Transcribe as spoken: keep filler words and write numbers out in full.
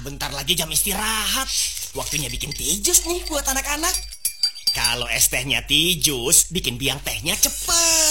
bentar lagi jam istirahat. Waktunya bikin tijus nih buat anak-anak. Kalau es tehnya tijus, bikin biang tehnya cepet.